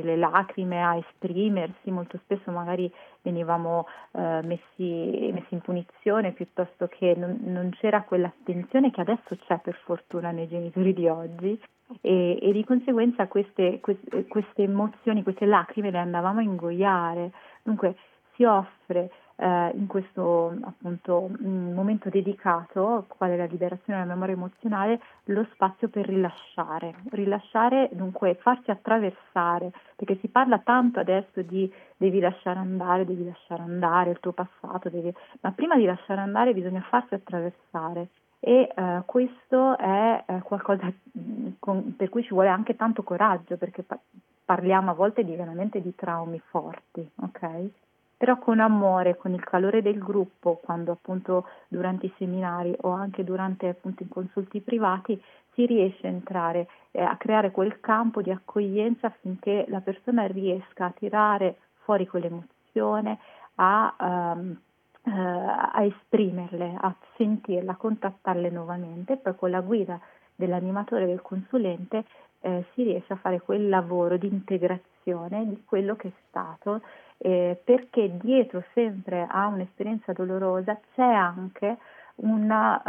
le lacrime, a esprimersi. Molto spesso magari venivamo messi in punizione, piuttosto che non c'era quell'attenzione che adesso c'è, per fortuna, nei genitori di oggi, e di conseguenza queste emozioni, queste lacrime le andavamo a ingoiare. Dunque si offre in questo appunto momento dedicato, quale la liberazione della memoria emozionale, lo spazio per rilasciare, dunque farsi attraversare, perché si parla tanto adesso di devi lasciare andare il tuo passato, ma prima di lasciare andare bisogna farsi attraversare. E questo è qualcosa per cui ci vuole anche tanto coraggio, perché parliamo a volte veramente di traumi forti, ok? Però con amore, con il calore del gruppo, quando appunto durante i seminari o anche durante appunto i consulti privati, si riesce a entrare a creare quel campo di accoglienza affinché la persona riesca a tirare fuori quell'emozione, a esprimerle, a sentirla, a contattarle nuovamente, e poi con la guida dell'animatore e del consulente si riesce a fare quel lavoro di integrazione di quello che è stato, perché dietro sempre a un'esperienza dolorosa c'è anche un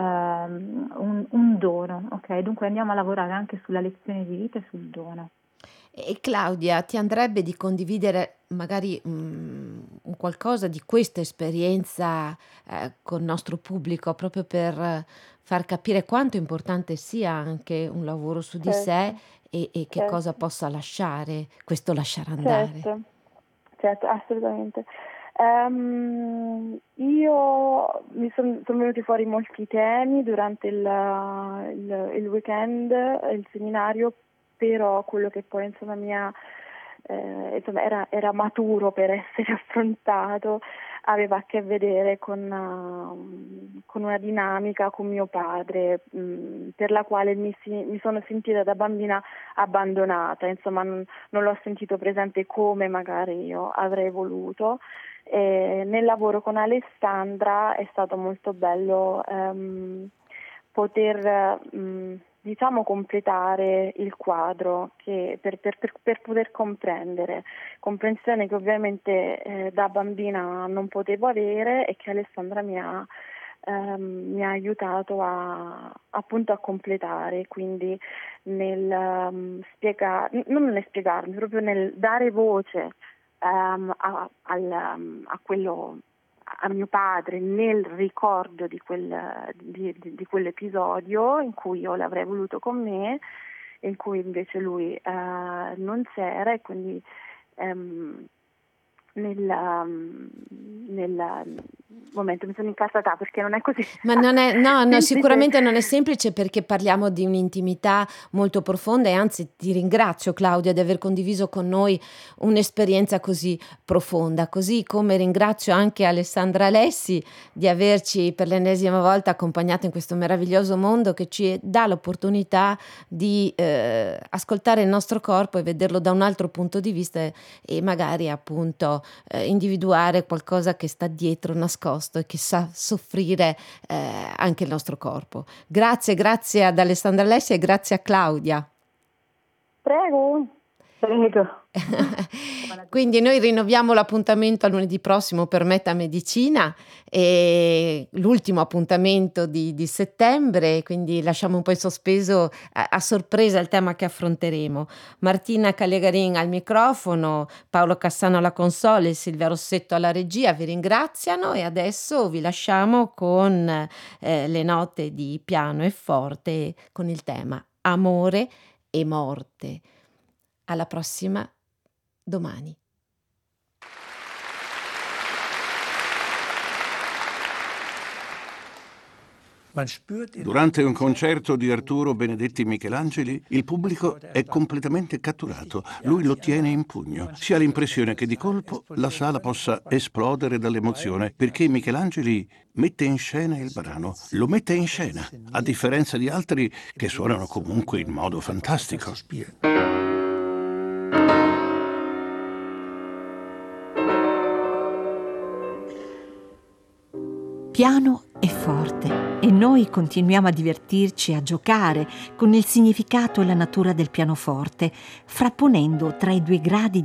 dono, ok? Dunque andiamo a lavorare anche sulla lezione di vita e sul dono. E Claudia, ti andrebbe di condividere magari un qualcosa di questa esperienza col nostro pubblico, proprio per far capire quanto importante sia anche un lavoro su di sé Certo, e che cosa certo, possa lasciare, questo lasciare andare. certo, certo, assolutamente. Io son venuti fuori molti temi durante il weekend, il seminario, però quello che poi insomma era maturo per essere affrontato aveva a che vedere con una dinamica con mio padre, per la quale mi sono sentita da bambina abbandonata, insomma non l'ho sentito presente come magari io avrei voluto. Nel lavoro con Alessandra è stato molto bello poter diciamo completare il quadro per poter comprensione che ovviamente da bambina non potevo avere e che Alessandra mi ha aiutato appunto a completare, quindi nel non nel spiegarmi, proprio nel dare voce a quello, a mio padre, nel ricordo di quell'episodio in cui io l'avrei voluto con me, in cui invece lui non c'era, e quindi nel momento mi sono incastrata perché non è così Ma non è, no, no, semplice. sicuramente non è semplice, perché parliamo di un'intimità molto profonda, e anzi ti ringrazio Claudia di aver condiviso con noi un'esperienza così profonda, così come ringrazio anche Alessandra Alessi di averci per l'ennesima volta accompagnato in questo meraviglioso mondo che ci dà l'opportunità di ascoltare il nostro corpo e vederlo da un altro punto di vista, e magari appunto individuare qualcosa che sta dietro nascosto e che sa soffrire anche il nostro corpo. Grazie ad Alessandra Alessi e grazie a Claudia. Prego. Quindi noi rinnoviamo l'appuntamento a lunedì prossimo per Meta Medicina, e l'ultimo appuntamento di settembre, quindi lasciamo un po' in sospeso a sorpresa il tema che affronteremo. Martina Callegarin al microfono, Paolo Cassano alla console e Silvia Rossetto alla regia vi ringraziano, e adesso vi lasciamo con le note di piano e forte con il tema amore e morte. Alla prossima domani. Durante un concerto di Arturo Benedetti Michelangeli, il pubblico è completamente catturato. Lui lo tiene in pugno. Si ha l'impressione che di colpo la sala possa esplodere dall'emozione, perché Michelangeli mette in scena il brano. Lo mette in scena, a differenza di altri che suonano comunque in modo fantastico. Piano e forte, e noi continuiamo a divertirci, a giocare con il significato e la natura del pianoforte, frapponendo tra i due gradi